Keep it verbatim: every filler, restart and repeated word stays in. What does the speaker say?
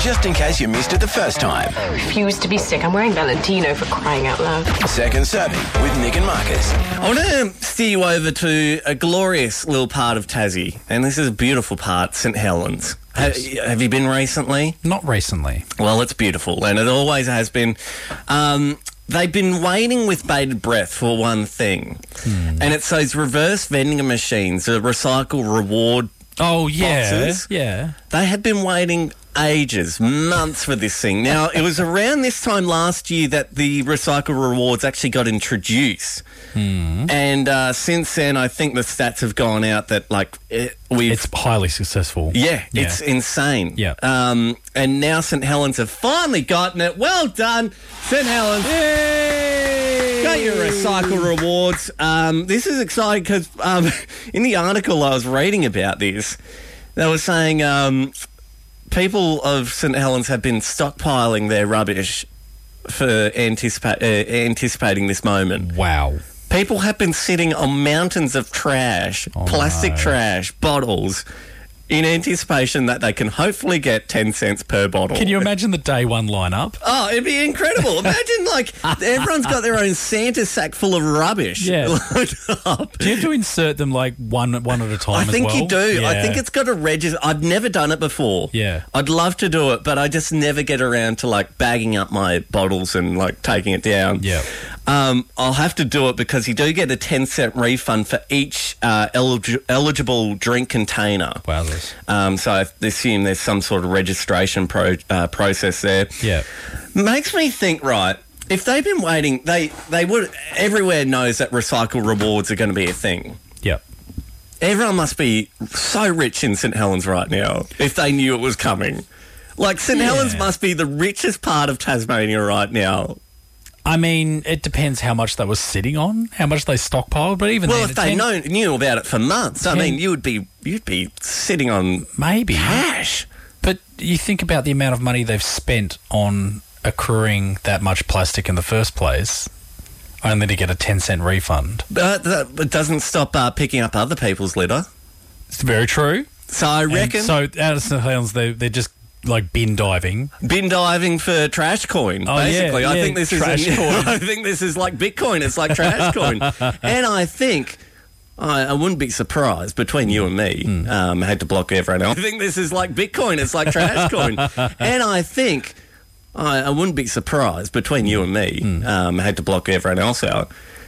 Just in case you missed it the first time. I refuse to be sick. I'm wearing Valentino for crying out loud. Second serving with Nick and Marcus. I want to steer you over to a glorious little part of Tassie, and this is a beautiful part, St Helens. Have, have you been recently? Not recently. Well, it's beautiful, and it always has been. Um, they've been waiting with bated breath for one thing, Hmm. and it's those reverse vending machines, the recycle reward Oh, yeah. boxes. Yeah. They had been waiting ages, months for this thing. Now, it was around this time last year that the recycle rewards actually got introduced. Hmm. And uh, since then, I think the stats have gone out that, like, it, we've... It's highly successful. yeah, Yeah. it's insane. Yeah. Um, and now St Helens have finally gotten it. Well done, St Helens. Yay! Got your recycle rewards. Um, this is exciting because um, in the article I was reading about this, they were saying um, people of St Helens have been stockpiling their rubbish for anticipa- uh, anticipating this moment. Wow. People have been sitting on mountains of trash, Oh, plastic no. trash, bottles, in anticipation that they can hopefully get ten cents per bottle. Can you imagine the day one lineup? Oh, it'd be incredible. Imagine, like, everyone's got their own Santa sack full of rubbish. Yeah. Loaded up. Do you have to insert them like one one at a time I think as well? you do. I Yeah. think it's got to register. I've never done it before. Yeah. I'd love to do it, but I just never get around to, like, bagging up my bottles and, like, taking it down. Yeah. Um, I'll have to do it because you do get a ten cent refund for each uh, elig- eligible drink container. Wowzers. Um, so I assume there's some sort of registration pro- uh, process there. Yeah. Makes me think, right, if they've been waiting, they, they would, everywhere knows that recycle rewards are going to be a thing. Yeah. Everyone must be so rich in St Helens right now if they knew it was coming. Like, St Yeah. Helens must be the richest part of Tasmania right now. I mean, it depends how much they were sitting on, how much they stockpiled, but even Well, then, if they ten- know, knew about it for months, I ten- mean, you would be you'd be sitting on maybe. cash. But you think about the amount of money they've spent on accruing that much plastic in the first place, only to get a ten cent refund. But that it doesn't stop uh, picking up other people's litter. It's very true. So I And reckon so out of St Helens, they they're just like bin diving. bin diving for trash coin. Oh, yeah, basically, I yeah, think this trash is. coin. I think this is like Bitcoin. It's like trash coin, and I think. I, I wouldn't be surprised between you and me. Mm. Um, I had to block everyone else. I think this is like Bitcoin. It's like trash coin, and I think I, I wouldn't be surprised between you and me. Mm. Um, I had to block everyone else out.